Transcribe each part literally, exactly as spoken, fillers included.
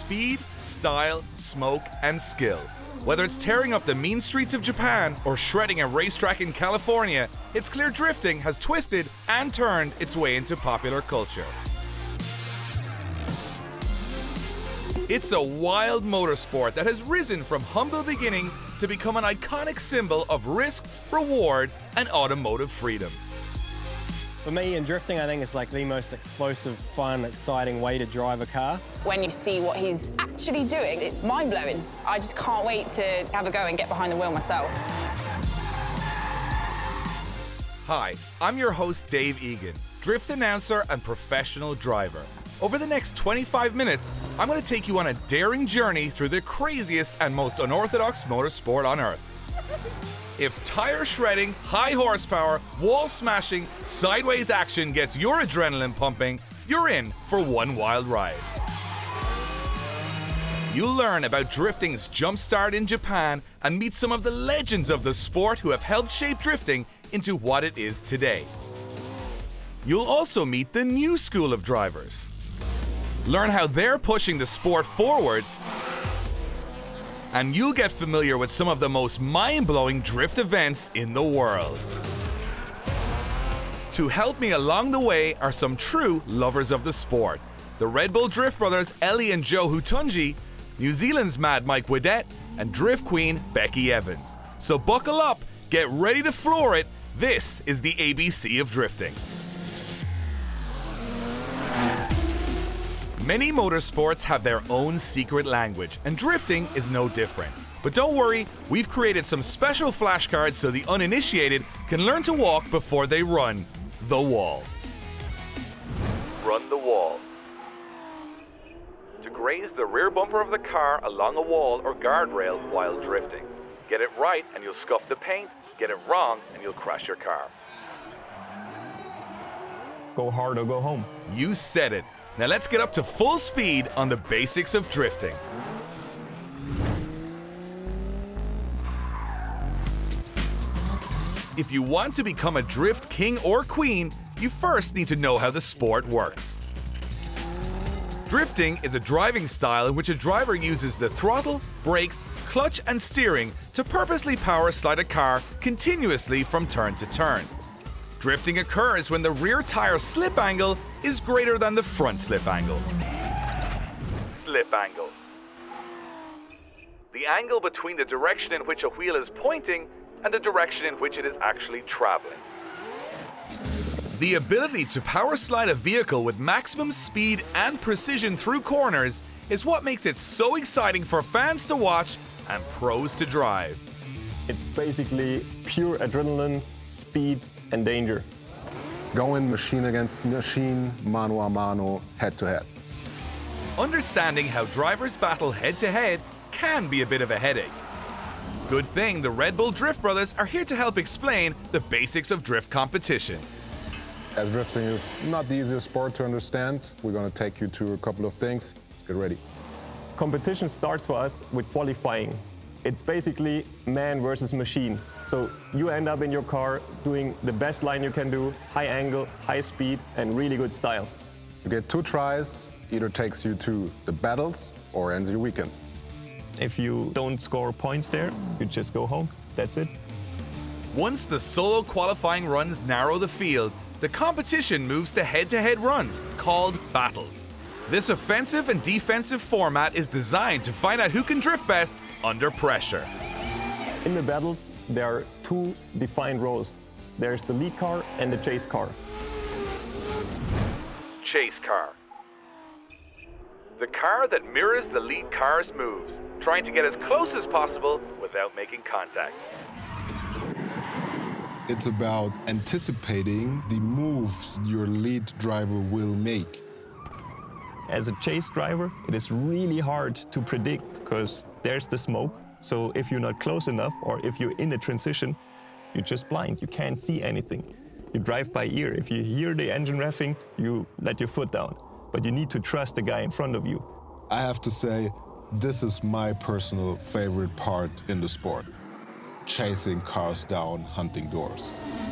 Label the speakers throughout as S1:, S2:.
S1: speed, style, smoke, and skill. Whether it's tearing up the mean streets of Japan or shredding a racetrack in California, it's clear drifting has twisted and turned its way into popular culture. It's a wild motorsport that has risen from humble beginnings to become an iconic symbol of risk, reward, and automotive freedom.
S2: For me, in drifting, I think it's like the most explosive, fun, exciting way to drive a car.
S3: When you see what he's actually doing, it's mind-blowing. I just can't wait to have a go and get behind the wheel myself.
S1: Hi, I'm your host, Dave Egan, drift announcer and professional driver. Over the next twenty-five minutes, I'm going to take you on a daring journey through the craziest and most unorthodox motorsport on Earth. If tire shredding, high horsepower, wall smashing, sideways action gets your adrenaline pumping, you're in for one wild ride. You'll learn about drifting's jumpstart in Japan and meet some of the legends of the sport who have helped shape drifting into what it is today. You'll also meet the new school of drivers. Learn how they're pushing the sport forward, and you'll get familiar with some of the most mind-blowing drift events in the world. To help me along the way are some true lovers of the sport. The Red Bull Drift brothers Ellie and Joe Hutunji, New Zealand's Mad Mike Widet, and Drift Queen Becky Evans. So buckle up, get ready to floor it. This is the A B C of drifting. Many motorsports have their own secret language, and drifting is no different. But don't worry, we've created some special flashcards so the uninitiated can learn to walk before they run the wall. Run the wall. To graze the rear bumper of the car along a wall or guardrail while drifting. Get it right and you'll scuff the paint, get it wrong and you'll crash your car.
S4: Go hard or go home.
S1: You said it. Now let's get up to full speed on the basics of drifting. If you want to become a drift king or queen, you first need to know how the sport works. Drifting is a driving style in which a driver uses the throttle, brakes, clutch and steering to purposely power slide a car continuously from turn to turn. Drifting occurs when the rear tire slip angle is greater than the front slip angle. Slip angle. The angle between the direction in which a wheel is pointing and the direction in which it is actually traveling. The ability to power slide a vehicle with maximum speed and precision through corners is what makes it so exciting for fans to watch and pros to drive.
S4: It's basically pure adrenaline, speed, and danger.
S5: Going machine against machine, mano a mano, head to head.
S1: Understanding how drivers battle head to head can be a bit of a headache. Good thing the Red Bull Drift brothers are here to help explain the basics of drift competition.
S5: As drifting is not the easiest sport to understand, we're going to take you through a couple of things. Let's get ready.
S4: Competition starts for us with qualifying. It's basically man versus machine. So you end up in your car doing the best line you can do, high angle, high speed, and really good style.
S5: You get two tries, either takes you to the battles or ends your weekend.
S4: If you don't score points there, you just go home. That's it.
S1: Once the solo qualifying runs narrow the field, the competition moves to head-to-head runs, called battles. This offensive and defensive format is designed to find out who can drift best under pressure.
S4: In the battles, there are two defined roles. There's the lead car and the chase car.
S1: Chase car. The car that mirrors the lead car's moves, trying to get as close as possible without making contact.
S6: It's about anticipating the moves your lead driver will make.
S4: As a chase driver, it is really hard to predict because there's the smoke. So if you're not close enough or if you're in a transition, you're just blind. You can't see anything. You drive by ear. If you hear the engine revving, you let your foot down. But you need to trust the guy in front of you.
S6: I have to say, this is my personal favorite part in the sport. Chasing cars down, hunting doors.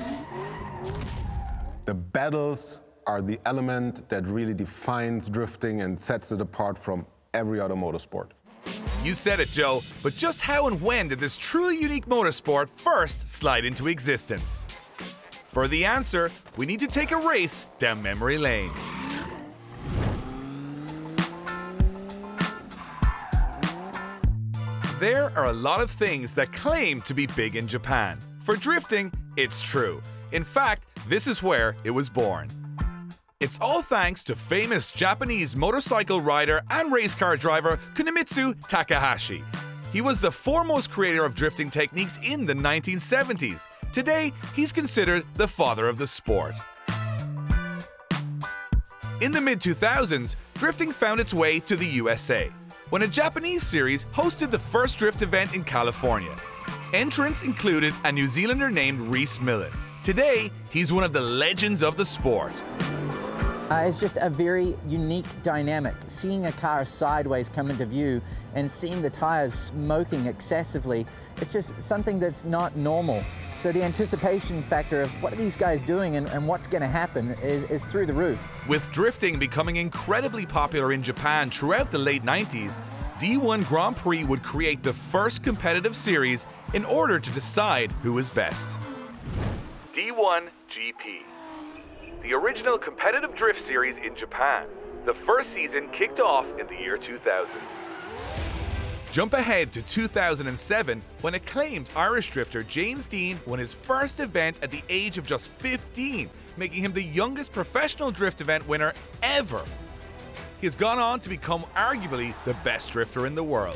S5: The battles are the element that really defines drifting and sets it apart from every other motorsport.
S1: You said it, Joe, but just how and when did this truly unique motorsport first slide into existence? For the answer, we need to take a race down memory lane. There are a lot of things that claim to be big in Japan. For drifting, it's true. In fact, this is where it was born. It's all thanks to famous Japanese motorcycle rider and race car driver Kunimitsu Takahashi. He was the foremost creator of drifting techniques in the nineteen seventies. Today, he's considered the father of the sport. In the mid two thousands, drifting found its way to the U S A, when a Japanese series hosted the first drift event in California. Entrants included a New Zealander named Rhys Millen. Today, he's one of the legends of the sport.
S7: Uh, it's just a very unique dynamic. Seeing a car sideways come into view and seeing the tires smoking excessively, it's just something that's not normal. So the anticipation factor of what are these guys doing and, and what's going to happen is, is through the roof.
S1: With drifting becoming incredibly popular in Japan throughout the late nineties, D one Grand Prix would create the first competitive series in order to decide who is best. D one G P. The original competitive drift series in Japan. The first season kicked off in the year two thousand. Jump ahead to two thousand seven, when acclaimed Irish drifter James Deane won his first event at the age of just fifteen, making him the youngest professional drift event winner ever. He has gone on to become arguably the best drifter in the world.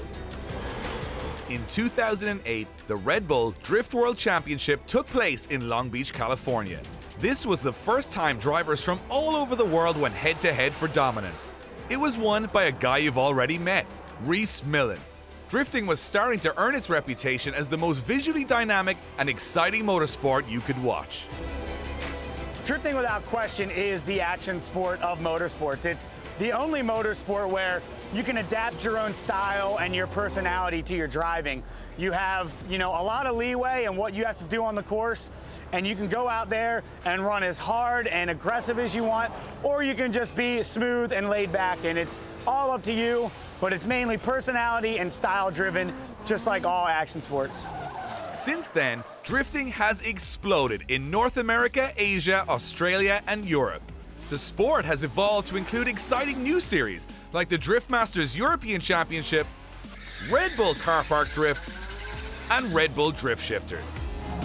S1: In two thousand eight, the Red Bull Drift World Championship took place in Long Beach, California. This was the first time drivers from all over the world went head-to-head for dominance. It was won by a guy you've already met, Rhys Millen. Drifting was starting to earn its reputation as the most visually dynamic and exciting motorsport you could watch.
S8: Drifting, without question, is the action sport of motorsports. It's the only motorsport where you can adapt your own style and your personality to your driving. You have, you know, a lot of leeway in what you have to do on the course, and you can go out there and run as hard and aggressive as you want, or you can just be smooth and laid back, and it's all up to you, but it's mainly personality and style driven, just like all action sports.
S1: Since then, drifting has exploded in North America, Asia, Australia, and Europe. The sport has evolved to include exciting new series like the Drift Masters European Championship, Red Bull Car Park Drift, and Red Bull Drift Shifters.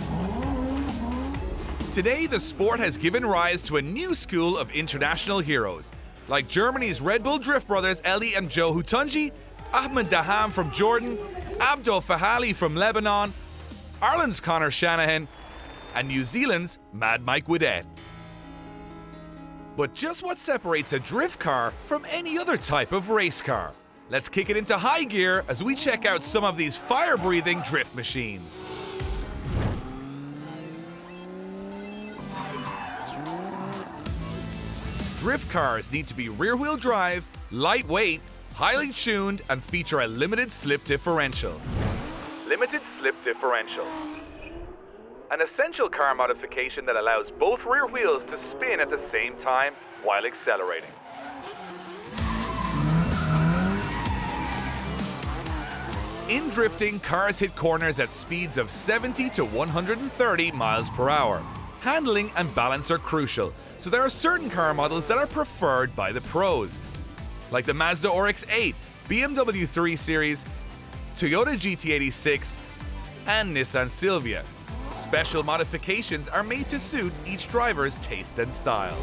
S1: Today, the sport has given rise to a new school of international heroes, like Germany's Red Bull Drift brothers Eli and Joe Hutunji, Ahmed Daham from Jordan, Abdul Fahali from Lebanon, Ireland's Conor Shanahan, and New Zealand's Mad Mike Widett. But just what separates a drift car from any other type of race car? Let's kick it into high gear as we check out some of these fire-breathing drift machines. Drift cars need to be rear-wheel drive, lightweight, highly tuned, and feature a limited slip differential. Limited slip differential. An essential car modification that allows both rear wheels to spin at the same time while accelerating. In drifting, cars hit corners at speeds of seventy to one hundred thirty miles per hour. Handling and balance are crucial, so there are certain car models that are preferred by the pros, like the Mazda R X eight, B M W three Series, Toyota G T eighty-six, and Nissan Silvia. Special modifications are made to suit each driver's taste and style.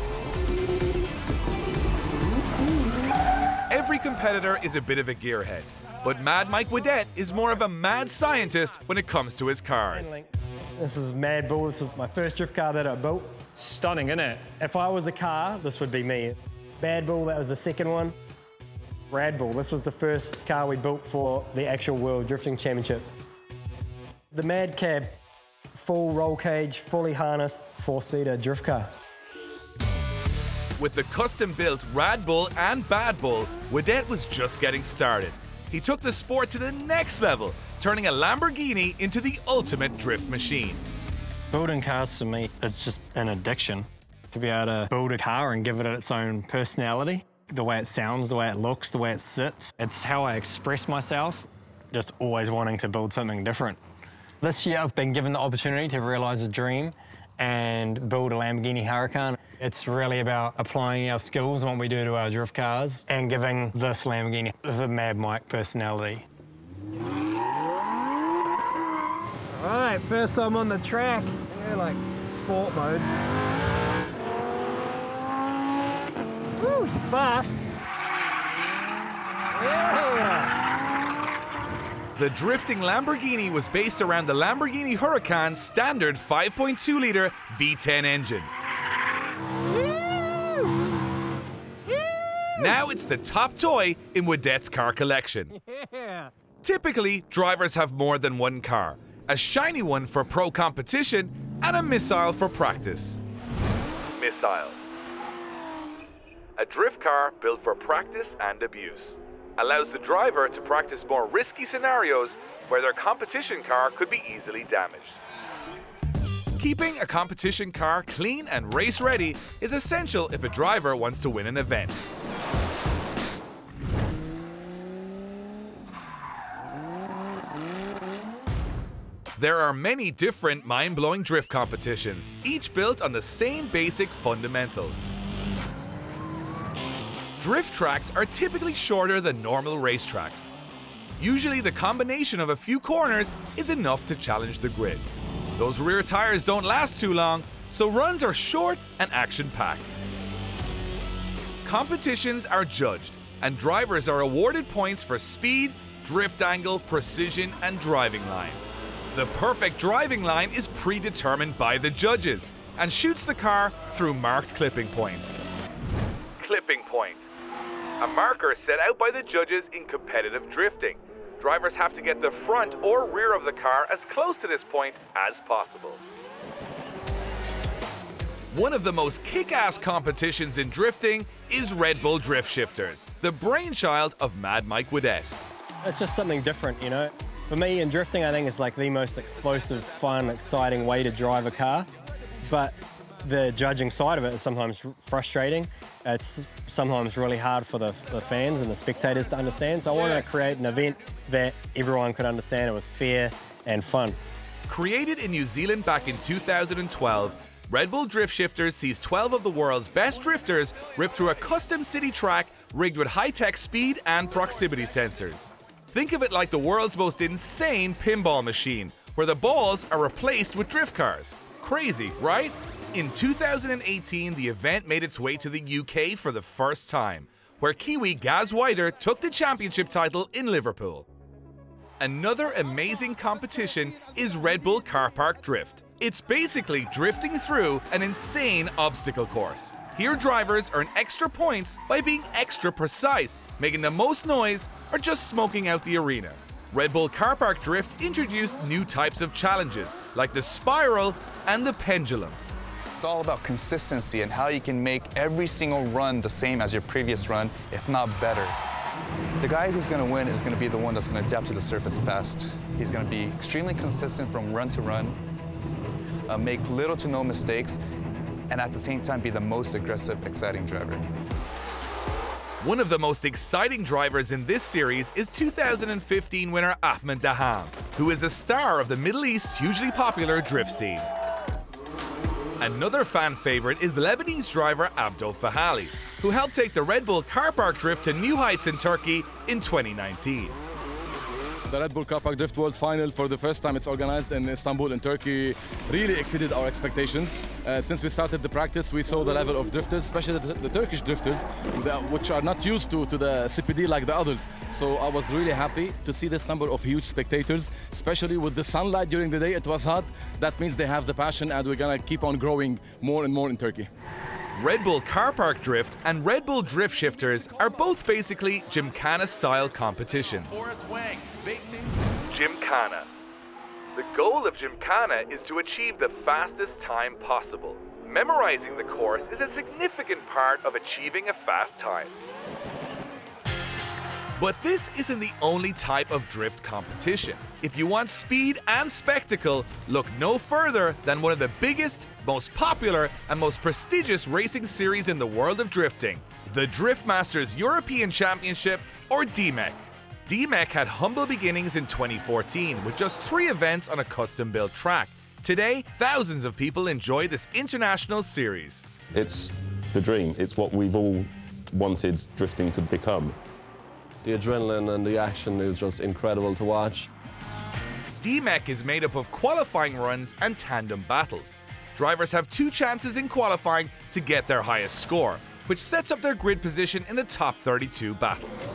S1: Every competitor is a bit of a gearhead, but Mad Mike Widett is more of a mad scientist when it comes to his cars.
S2: This is Mad Bull. This was my first drift car that I built. Stunning, isn't it? If I was a car, this would be me. Bad Bull, that was the second one. Rad Bull, this was the first car we built for the actual World Drifting Championship. The Mad Cab, full roll cage, fully harnessed, four-seater drift car.
S1: With the custom-built Rad Bull and Bad Bull, Widett was just getting started. He took the sport to the next level, turning a Lamborghini into the ultimate drift machine.
S2: Building cars for me, it's just an addiction. To be able to build a car and give it its own personality. The way it sounds, the way it looks, the way it sits. It's how I express myself, just always wanting to build something different. This year I've been given the opportunity to realise a dream and build a Lamborghini Huracan. It's really about applying our skills and what we do to our drift cars and giving this Lamborghini the Mad Mike personality. All right, first time on the track. Yeah, like sport mode. Woo, it's fast. Yeah!
S1: The drifting Lamborghini was based around the Lamborghini Huracan standard five point two litre V ten engine. Now it's the top toy in Wedette's car collection.
S2: Yeah.
S1: Typically, drivers have more than one car, a shiny one for pro competition and a missile for practice. Missile. A drift car built for practice and abuse. Allows the driver to practice more risky scenarios where their competition car could be easily damaged. Keeping a competition car clean and race ready is essential if a driver wants to win an event. There are many different mind-blowing drift competitions, each built on the same basic fundamentals. Drift tracks are typically shorter than normal racetracks. Usually the combination of a few corners is enough to challenge the grid. Those rear tires don't last too long, so runs are short and action-packed. Competitions are judged, and drivers are awarded points for speed, drift angle, precision, and driving line. The perfect driving line is predetermined by the judges and shoots the car through marked clipping points. Clipping point. A marker set out by the judges in competitive drifting. Drivers have to get the front or rear of the car as close to this point as possible. One of the most kick-ass competitions in drifting is Red Bull Drift Shifters, the brainchild of Mad Mike Wedette.
S2: It's just something different, you know? For me, in drifting, I think it's like the most explosive, fun, exciting way to drive a car. But the judging side of it is sometimes frustrating. It's sometimes really hard for the, the fans and the spectators to understand. So I wanted to create an event that everyone could understand. It was fair and fun.
S1: Created in New Zealand back in two thousand twelve, Red Bull Drift Shifters sees twelve of the world's best drifters rip through a custom city track rigged with high-tech speed and proximity sensors. Think of it like the world's most insane pinball machine, where the balls are replaced with drift cars. Crazy, right? In two thousand eighteen, the event made its way to the U K for the first time, where Kiwi Gaz Wider took the championship title in Liverpool. Another amazing competition is Red Bull Car Park Drift. It's basically drifting through an insane obstacle course. Here drivers earn extra points by being extra precise, making the most noise, or just smoking out the arena. Red Bull Car Park Drift introduced new types of challenges, like the spiral and the pendulum.
S9: It's all about consistency and how you can make every single run the same as your previous run, if not better. The guy who's going to win is going to be the one that's going to adapt to the surface fast. He's going to be extremely consistent from run to run, uh, make little to no mistakes, and at the same time be the most aggressive, exciting driver.
S1: One of the most exciting drivers in this series is two thousand fifteen winner Ahmed Daham, who is a star of the Middle East's hugely popular drift scene. Another fan favorite is Lebanese driver Abdo Fahali, who helped take the Red Bull Car Park Drift to new heights in Turkey in twenty nineteen.
S10: The Red Bull Car Park Drift World Final, for the first time it's organized in Istanbul in Turkey, really exceeded our expectations. Uh, since we started the practice, we saw the level of drifters, especially the, the Turkish drifters, which are not used to, to the C P D like the others. So I was really happy to see this number of huge spectators, especially with the sunlight during the day. It was hot. That means they have the passion, and we're gonna keep on growing more and more in Turkey.
S1: Red Bull Car Park Drift and Red Bull Drift Shifters are both basically Gymkhana-style competitions. Gymkhana. The goal of Gymkhana is to achieve the fastest time possible. Memorizing the course is a significant part of achieving a fast time. But this isn't the only type of drift competition. If you want speed and spectacle, look no further than one of the biggest, most popular, and most prestigious racing series in the world of drifting, the Drift Masters European Championship, or D M E C. D M E C had humble beginnings in twenty fourteen with just three events on a custom-built track. Today, thousands of people enjoy this international series.
S11: It's the dream. It's what we've all wanted drifting to become.
S12: The adrenaline and the action is just incredible to watch.
S1: D M E C is made up of qualifying runs and tandem battles. Drivers have two chances in qualifying to get their highest score, which sets up their grid position in the top thirty-two battles.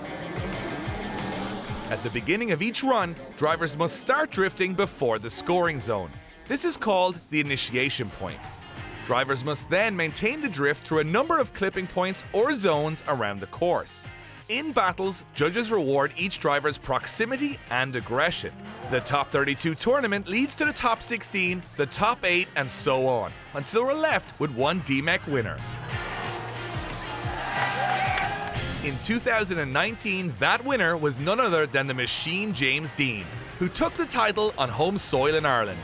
S1: At the beginning of each run, drivers must start drifting before the scoring zone. This is called the initiation point. Drivers must then maintain the drift through a number of clipping points or zones around the course. In battles, judges reward each driver's proximity and aggression. The top thirty-two tournament leads to the top sixteen, the top eight, and so on, until we're left with one D M E C winner. In two thousand nineteen, that winner was none other than the Machine James Deane, who took the title on home soil in Ireland.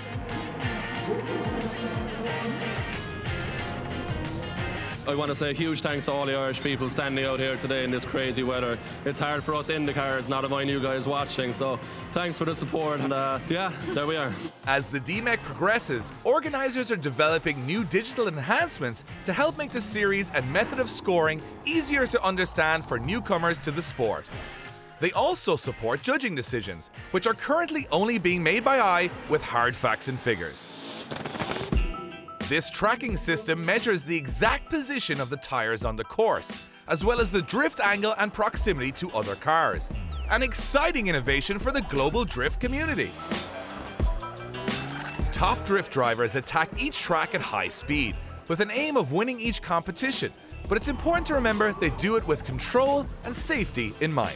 S12: I want to say a huge thanks to all the Irish people standing out here today in this crazy weather. It's hard for us in the cars, not of my new guys watching, so thanks for the support, and uh, yeah, there we are.
S1: As the D M E C progresses, organisers are developing new digital enhancements to help make the series and method of scoring easier to understand for newcomers to the sport. They also support judging decisions, which are currently only being made by eye with hard facts and figures. This tracking system measures the exact position of the tyres on the course, as well as the drift angle and proximity to other cars. An exciting innovation for the global drift community. Top drift drivers attack each track at high speed, with an aim of winning each competition, but it's important to remember they do it with control and safety in mind.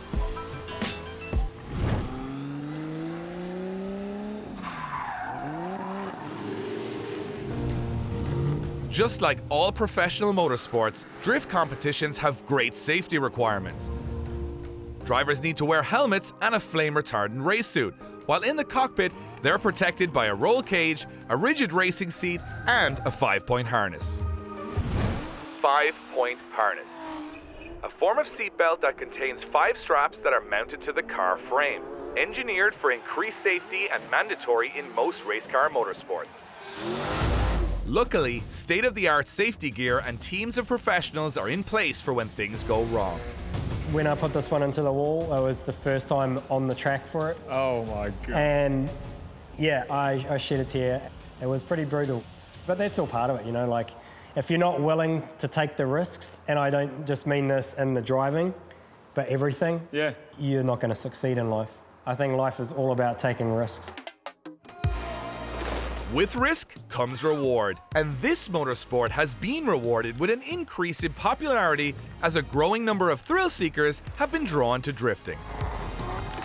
S1: Just like all professional motorsports, drift competitions have great safety requirements. Drivers need to wear helmets and a flame-retardant race suit, while in the cockpit, they're protected by a roll cage, a rigid racing seat, and a five-point harness. Five-point harness. A form of seatbelt that contains five straps that are mounted to the car frame, engineered for increased safety and mandatory in most race car motorsports. Luckily, state-of-the-art safety gear and teams of professionals are in place for when things go wrong.
S2: When I put this one into the wall, it was the first time on the track for it.
S8: Oh my God.
S2: And yeah, I, I shed a tear. It was pretty brutal. But that's all part of it, you know, like if you're not willing to take the risks, and I don't just mean this in the driving, but everything,
S8: yeah,
S2: you're not going to succeed in life. I think life is all about taking risks.
S1: With risk comes reward, and this motorsport has been rewarded with an increase in popularity as a growing number of thrill seekers have been drawn to drifting.